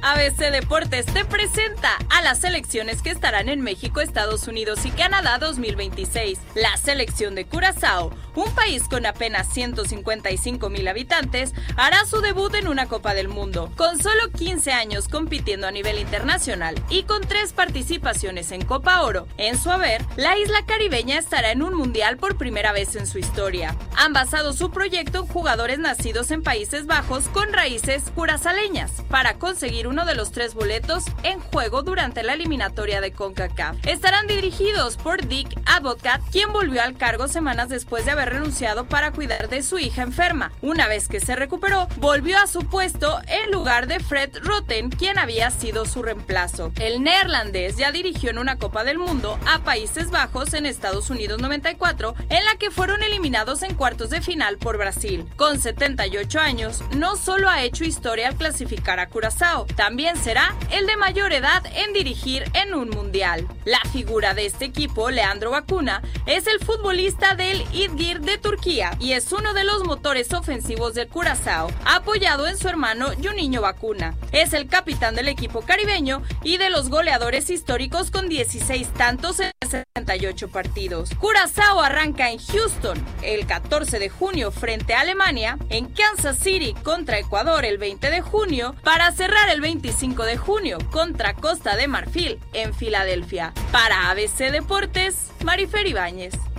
ABC Deportes te presenta a las selecciones que estarán en México, Estados Unidos y Canadá 2026. La selección de Curazao, un país con apenas 155,000 habitantes, hará su debut en una Copa del Mundo. Con solo 15 años compitiendo a nivel internacional y con 3 participaciones en Copa Oro en su haber, la isla caribeña estará en un mundial por primera vez en su historia. Han basado su proyecto en jugadores nacidos en Países Bajos con raíces curazaleñas para conseguir uno de los 3 boletos en juego durante la eliminatoria de CONCACAF. Estarán dirigidos por Dick Advocaat, quien volvió al cargo semanas después de haber renunciado para cuidar de su hija enferma. Una vez que se recuperó, volvió a su puesto en lugar de Fred Rutten, quien había sido su reemplazo. El neerlandés ya dirigió en una Copa del Mundo a Países Bajos en Estados Unidos 94, en la que fueron eliminados en cuartos de final por Brasil. Con 78 años, no solo ha hecho historia al clasificar a Curazao, también será el de mayor edad en dirigir en un mundial. La figura de este equipo, Leandro Bacuna, es el futbolista del İzmir de Turquía y es uno de los motores ofensivos del Curazao, apoyado en su hermano Juninho Bacuna. Es el capitán del equipo caribeño y de los goleadores históricos con 16 tantos en 78 partidos. Curazao arranca en Houston el 14 de junio frente a Alemania, en Kansas City contra Ecuador el 20 de junio, para cerrar el 25 de junio contra Costa de Marfil en Filadelfia. Para ABC Deportes, Marifer Ibáñez.